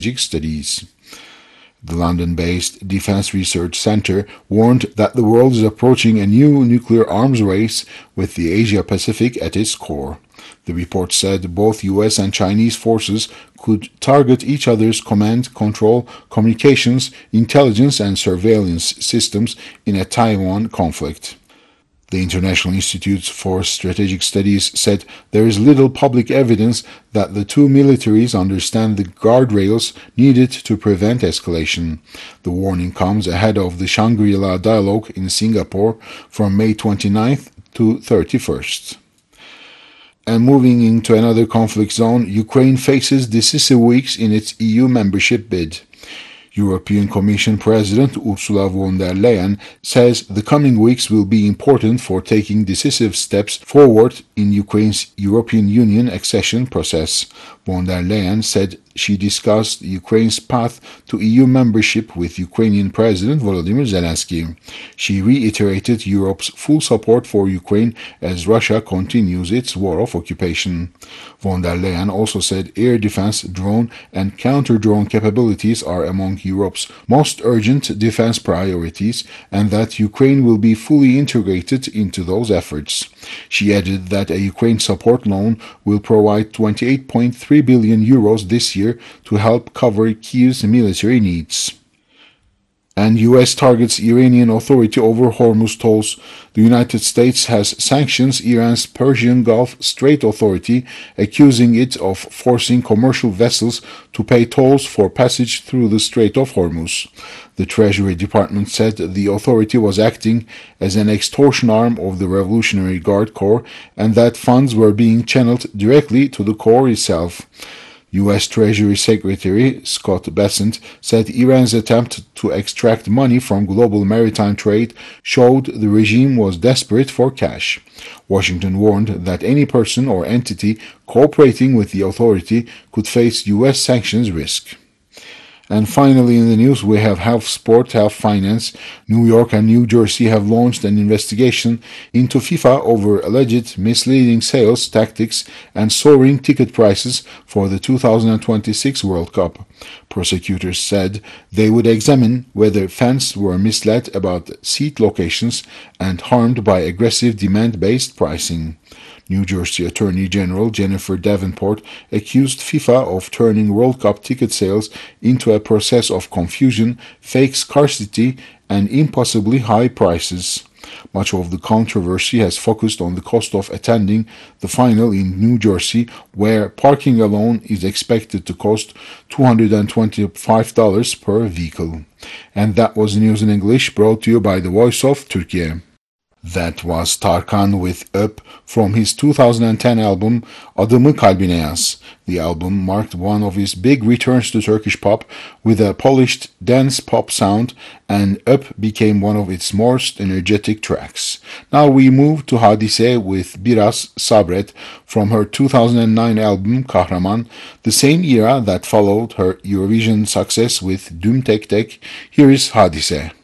Strategic Studies. The London-based Defense Research Center warned that the world is approaching a new nuclear arms race with the Asia-Pacific at its core. The report said both U.S. and Chinese forces could target each other's command, control, communications, intelligence, and surveillance systems in a Taiwan conflict. The International Institute for Strategic Studies said there is little public evidence that the two militaries understand the guardrails needed to prevent escalation. The warning comes ahead of the Shangri-La dialogue in Singapore from May 29th to 31st. And moving into another conflict zone, Ukraine faces decisive weeks in its EU membership bid. European Commission President Ursula von der Leyen says the coming weeks will be important for taking decisive steps forward in Ukraine's European Union accession process. Von der Leyen said she discussed Ukraine's path to EU membership with Ukrainian President Volodymyr Zelensky. She reiterated Europe's full support for Ukraine as Russia continues its war of occupation. Von der Leyen also said air defense, drone, and counter-drone capabilities are among Europe's most urgent defense priorities and that Ukraine will be fully integrated into those efforts. She added that a Ukraine support loan will provide 28.3 billion euros this year to help cover Kyiv's military needs. And U.S. targets Iranian Authority over Hormuz tolls. The United States has sanctioned Iran's Persian Gulf Strait Authority, accusing it of forcing commercial vessels to pay tolls for passage through the Strait of Hormuz. The Treasury Department said the authority was acting as an extortion arm of the Revolutionary Guard Corps and that funds were being channeled directly to the Corps itself. U.S. Treasury Secretary Scott Bessent said Iran's attempt to extract money from global maritime trade showed the regime was desperate for cash. Washington warned that any person or entity cooperating with the authority could face U.S. sanctions risk. And finally in the news we have health sport, health finance. New York and New Jersey have launched an investigation into FIFA over alleged misleading sales tactics and soaring ticket prices for the 2026 World Cup. Prosecutors said they would examine whether fans were misled about seat locations and harmed by aggressive demand-based pricing. New Jersey Attorney General Jennifer Davenport accused FIFA of turning World Cup ticket sales into a process of confusion, fake scarcity, and impossibly high prices. Much of the controversy has focused on the cost of attending the final in New Jersey, where parking alone is expected to cost $225 per vehicle. And that was news in English brought to you by the Voice of Turkey. That was Tarkan with Up from his 2010 album Adımı Kalbine Yaz. The album marked one of his big returns to Turkish pop with a polished dance pop sound, and Up became one of its most energetic tracks. Now we move to Hadise with Biraz Sabret from her 2009 album Kahraman, the same era that followed her Eurovision success with Düm Tek Tek. Here is Hadise.